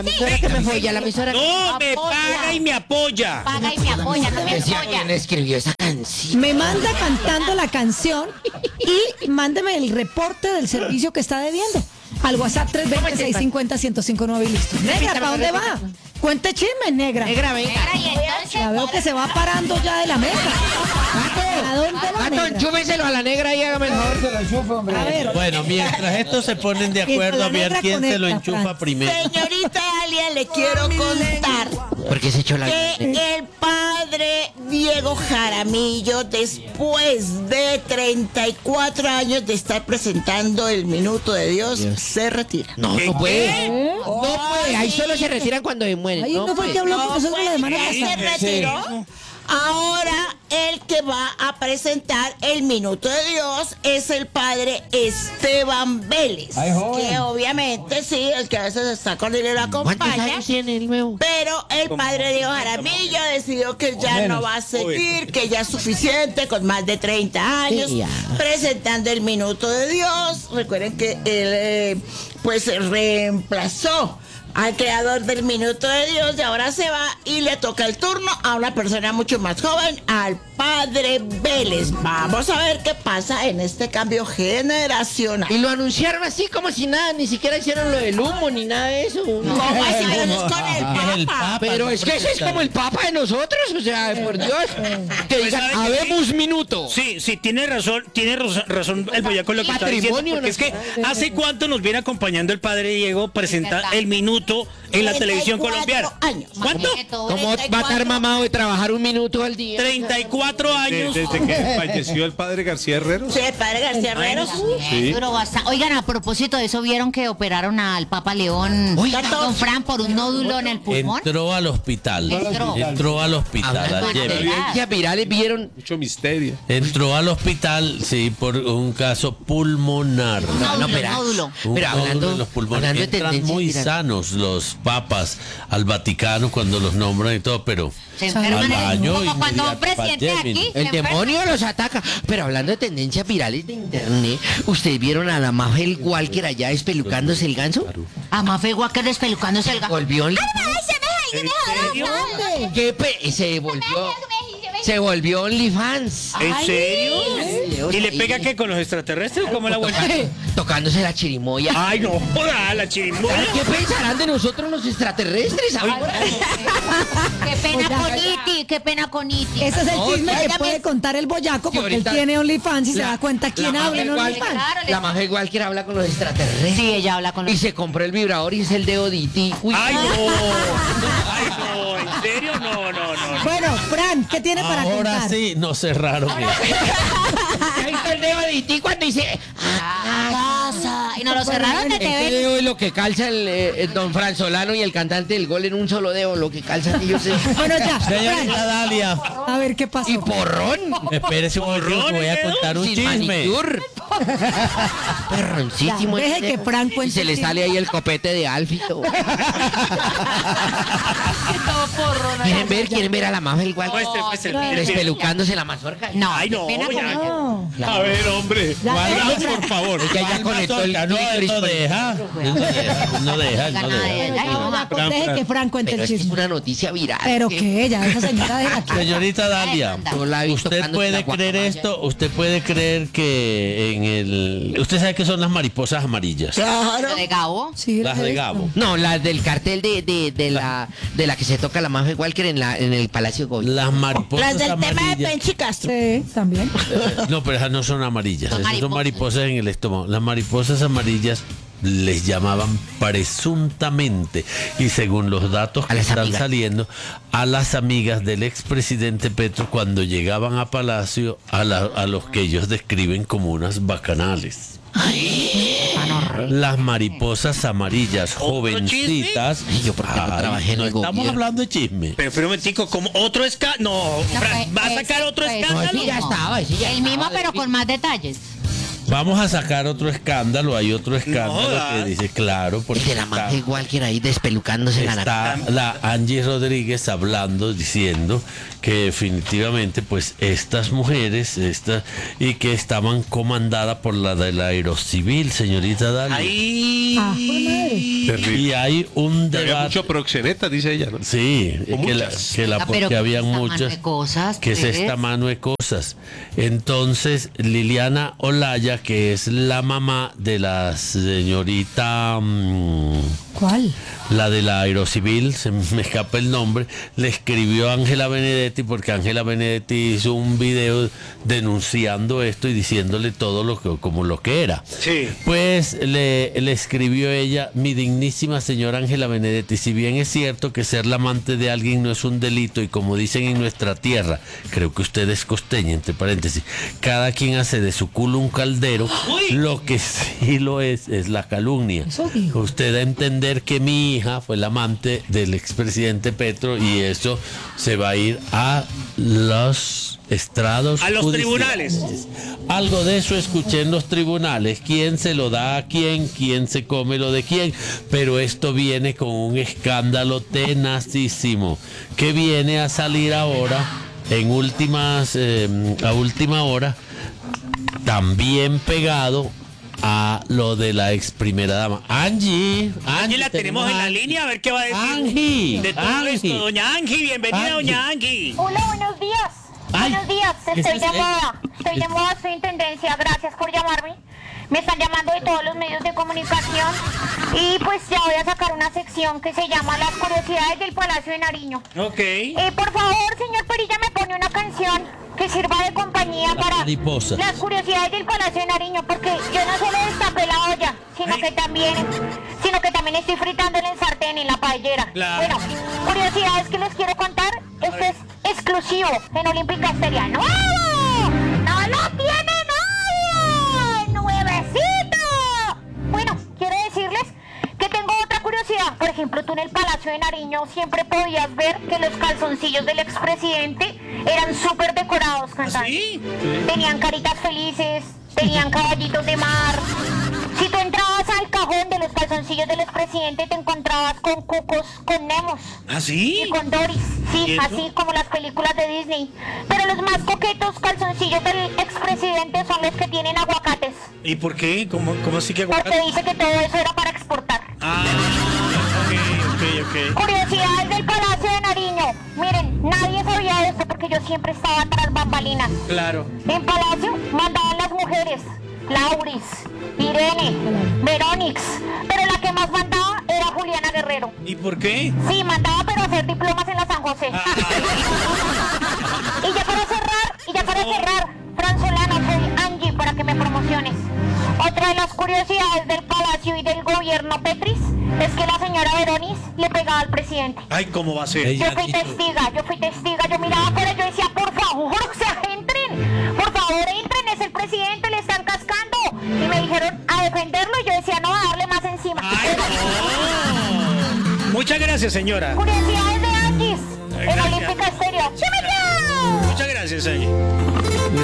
emisora que me apoya, la emisora No, me Apoya. paga y me apoya. Paga y me apoya, no me decía apoya. quién escribió esa canción. Me manda cantando la canción y mándeme el reporte del servicio que está debiendo. Al WhatsApp 320-650-1059 y listo. Negra, ¿para dónde va? Cuente chismes, negra. Negra, venga. Negra, y entonces, La veo que se va parando ya de la mesa. ¿A dónde va, Gato, negra? enchúfeselo a la negra y hágame mejor. A ver. Bueno, mientras estos se ponen de acuerdo la a ver negra quién se lo conecta, enchufa Fran. primero. Señorita Alia, le quiero contar ¿Por qué se echó la que el padre Diego Jaramillo, después de 34 años de estar presentando el Minuto de Dios, se retira. No, no puede. No puede. Ahí solo se retiran cuando se mueren. Ahí no fue puede. que habló con nosotros la semana Ya se pasada. retiró. Ahora el que va a presentar el Minuto de Dios es el padre Esteban Vélez. Que obviamente sí, el que a veces está con él y lo ¿Cuántos acompaña. años tiene el nuevo? Pero el padre Diego Jaramillo decidió que ya no va a seguir, que ya es suficiente con más de 30 años Sí, ya. presentando el Minuto de Dios. Recuerden que él pues reemplazó al creador del Minuto de Dios y ahora se va y le toca el turno a una persona mucho más joven, al padre Vélez. Vamos a ver qué pasa en este cambio generacional. Y lo anunciaron así como si nada, ni siquiera hicieron lo del humo ni nada de eso. ¿Cómo así? Pero es con el El Papa. Papa. Pero es que ese es como el papa de nosotros, o sea, por Dios. Que Pues, digan, ¿sabe qué? habemos minuto. Sí, sí, tiene razón el boyaco lo que está diciendo, Patrimonio porque es que ¿hace cuánto nos viene acompañando el padre Diego presenta el Minuto en la televisión 34 colombiana? años. ¿Cuánto? ¿Cómo va a estar mamado de trabajar un minuto al día? 34 años. Desde que falleció el padre García Herrero. Sí, el padre García Herrero. Sí. Duro bastante. Oigan, a propósito de eso, ¿vieron que operaron al Papa León, Oiga. don Fran, por un nódulo en el pulmón? Entró al hospital. Entró. Al hospital Hablando de ayer. tendencias virales, vieron. Mucho misterio. Entró al hospital, sí, por un caso pulmonar. Nódulo, espera. nódulo. Un Pero nódulo hablando, en los pulmones. hablando de Entran tendencias muy virales. sanos los papas al Vaticano cuando los nombran y todo, pero Se enferman al baño como cuando un inmediato, presidente de pa' aquí. Gemini. se El enferma. demonio los ataca. Pero hablando de tendencias virales de internet, ¿ustedes vieron a la Mafel Walker allá despelucándose el ganso? A Mafe Walker despelucándose el gato. Volvió en... ¿En serio? Se volvió OnlyFans. ¿En serio? Videos ¿Y le ahí. pega qué con los extraterrestres o cómo la vuelta? Tocándose la chirimoya. Ay, no, joda, la chirimoya. ¿Qué pensarán de nosotros los extraterrestres ahora? Qué pena Oiga. con Iti, qué pena con Iti. Ese es el No, chisme que óigame. puede contar el boyaco Sí, porque él ahorita- tiene OnlyFans y se La- da cuenta quién la habla en Mafel OnlyFans. Claro, La Mafel Walker habla con los extraterrestres. Sí, ella habla con Y los... se compró el vibrador y es el dedo de E.T. Uy, Ay, no. Ay, no, ¿en serio? No, no, no. Bueno, Fran, ¿qué tiene para Ahora contar? sí, no cerraron eso. ¿Ya viste el dedo de E.T. cuando dice... Casa. Y nos lo cerraron de Este TV. dedo es lo que calza el don Fran Solano y el cantante del gol en un solo dedo, lo que calzan ellos. Bueno, ya, Señorita Fran, Dalia, a ver qué pasó. Y porrón. espérese un momento que voy a contar un Sin chisme. manicure. Perroncísimo. Ya, deje ese que dedo. Fran Y cuente se le el sale ahí el copete de Alfito. ¿Quieren ver a la Mafel igual? Despelucándose la mazorca. No, Ay, no, qué pena ya. con No, A ver, hombre. Ya, Guarda, ya, por favor. Ella ya conectó el No, él clítoris no con- deja. Él no deja, él no Gana deja. él. ya, Ay, no, ya, ma. deje que Fran cuente Pero el es que es chisme. una noticia viral. Pero que ella, esa señora de la que... Señorita Dalia, Yo la vi ¿usted tocándose puede la creer guacamaya. esto? ¿Usted puede creer que en el... ¿Usted sabe qué son las mariposas amarillas? Claro. De Gabo. Sí, Las de Gabo. No, las del cartel de la que se toca la Mafel Walker en el Palacio Goya. Las mariposas Las del tema de amarillas. Penchi Castro. Sí, también. No, pero esas no son amarillas, esas son mariposas en el estómago. Las mariposas amarillas les llamaban presuntamente, y según los datos que A las están amigas. saliendo, a las amigas del expresidente Petro cuando llegaban a Palacio, a los que ellos describen como unas bacanales. Las mariposas amarillas jovencitas. Ay, yo porque no trabajé en no el estamos gobierno. hablando de chisme. Pero un momentico, como otro escándalo. No, Fran, ¿va a sacar otro pues, No, escándalo? ese ya estaba, ese ya El mismo, estaba, pero con más detalles. Vamos a sacar otro escándalo. Hay otro escándalo jodas. que dice, claro, porque El de la magia Walker ahí despelucándose la está la Angie Rodríguez hablando, diciendo que definitivamente pues estas mujeres y que estaban comandadas por la del Aerocivil, señorita Dalia. Ahí. Ah, pues madre. Terrible. Y hay un Había debate. mucho proxeneta, dice ella, ¿no? Sí, O que muchas. Pero porque habían esta mano muchas. de cosas, Que es pues. esta mano de cosas. Entonces, Liliana Olaya, que es la mamá de la señorita, ¿Cuál? la de la Aerocivil, se me escapa el nombre, le escribió a Ángela Benedetti, porque Ángela Benedetti hizo un video denunciando esto y diciéndole todo como lo que era. Sí. Pues le escribió ella: mi dignísima señora Ángela Benedetti, si bien es cierto que ser la amante de alguien no es un delito, y como dicen en nuestra tierra, creo que usted es costeña, entre paréntesis, cada quien hace de su culo un caldero, lo que sí lo es la calumnia. Eso dijo. Usted da a entender que mi hija fue la amante del expresidente Petro, y eso se va a ir a los estrados A los judiciales. tribunales. Algo de eso escuché en los tribunales. ¿Quién se lo da a quién? ¿Quién se come lo de quién? Pero esto viene con un escándalo tenacísimo que viene a salir ahora en a última hora, también pegado a lo de la ex primera dama. Angie, Angie la tenemos en la línea, a ver qué va a decir. Angie, De todo Angie. esto, doña Angie, bienvenida, Angie. doña Angie. Hola, buenos días. Ay, Buenos días, ¿qué estoy es de eso? moda. Estoy de moda, estoy en tendencia. Gracias por llamarme. Me están llamando de todos los medios de comunicación. Y pues ya voy a sacar una sección que se llama Las curiosidades del Palacio de Nariño. Ok. Por favor, señor Perilla, me pone una canción que sirva de compañía para mariposa. las curiosidades del Palacio de Nariño, porque yo no solo destapé la olla, sino que también estoy fritando en el sartén, en la paellera. Claro. Bueno, curiosidades que les quiero contar. Esto es exclusivo en Olímpica Estéreo. ¡No! ¡No lo tiene nadie! ¡Nuevecito! Bueno, quiero decirles que tengo otra curiosidad. Por ejemplo, tú en el Palacio de Nariño siempre podías ver que los calzoncillos del expresidente eran súper decorados, cantando. ¿Sí? Tenían caritas felices, tenían caballitos de mar. Si tú entrabas al cajón de los calzoncillos del expresidente, te encontrabas con cucos, con nemos ¿Ah, sí? y con Doris. ¿Y Sí, eso? así como las películas de Disney. Pero los más coquetos calzoncillos del expresidente son los que tienen aguacates. ¿Y por qué? ¿Cómo así que Porque aguacate? dice que todo eso era para exportar. Ah, ok. Curiosidades del Palacio de Nariño. Miren, nadie sabía esto porque yo siempre estaba tras bambalinas. Claro. En Palacio mandaban las mujeres, Lauris, Irene, Verónix, pero la que más mandaba era Juliana Guerrero. ¿Y por qué? Sí, mandaba pero a hacer diplomas en la San José. Y ya para cerrar, Fran Solano, soy Angie para que me promociones. Otra de las curiosidades del Palacio y del gobierno Petris es que la señora Verónix le pegaba al presidente. Ay, ¿cómo va a ser? Ella- Yo fui testiga, yo miraba afuera y yo decía, por favor, o sea, entren, es el presidente, le están cascando. Y me dijeron a defenderlo y yo decía, no, a darle más encima. Ay, no. Muchas gracias, señora. Curiosidades de Angie en Gracias. Olímpica Estéreo. ¡Chúmete! Muchas gracias, Angie.